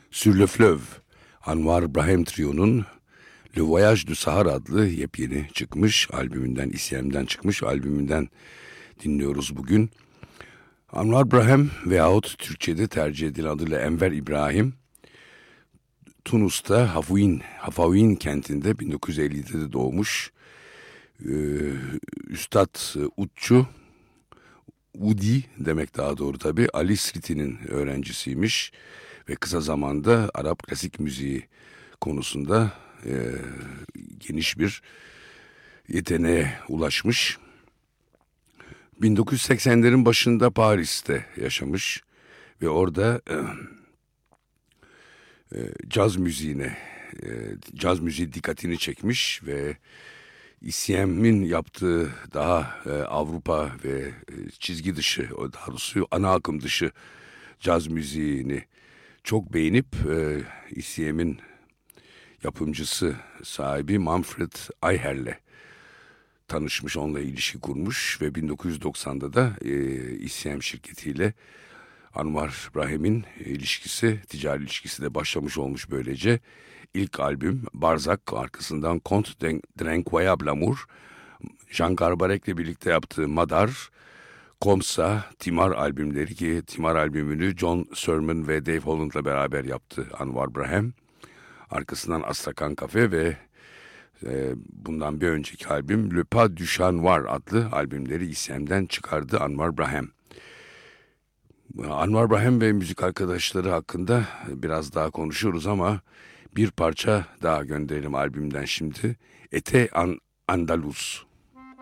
Sur le Fleuve, Anwar Brahim Trio'nun Le Voyage du Sahara adlı yepyeni çıkmış albümünden, İSYEM'den çıkmış albümünden dinliyoruz bugün. Anwar Brahim veyahut Türkçe'de tercih edilen adıyla Enver İbrahim, Tunus'ta Hafavin kentinde 1957'de doğmuş. Ee, Üstad Utçu, Udi demek daha doğru tabii, Ali Sriti'nin öğrencisiymiş ve kısa zamanda Arap klasik müziği konusunda geniş bir yeteneğe ulaşmış. 1980'lerin başında Paris'te yaşamış ve orada caz müziği dikkatini çekmiş ve İSYEM'in yaptığı daha Avrupa ve çizgi dışı, daha doğrusu ana akım dışı caz müziğini çok beğenip İSYEM'in yapımcısı, sahibi Manfred Eiher'le tanışmış, onunla ilişki kurmuş ve 1990'da da İSYEM şirketiyle Anwar Brahim'in ticari ilişkisi de başlamış olmuş böylece. İlk albüm Barzak, arkasından Conte d'Incroyable Amour, Jean Garbarek'le birlikte yaptığı Madar, Komsa, Timar albümleri ki Timar albümünü John Surman ve Dave Holland'la beraber yaptı Anwar Brahim. Arkasından Astrakhan Cafe ve bundan bir önceki albüm Le Pas du Chat Noir adlı albümleri İSYEM'den çıkardı Anwar Brahim. Anwar Brahim ve müzik arkadaşları hakkında biraz daha konuşuruz ama bir parça daha gönderelim albümden şimdi. Ete Andaluz.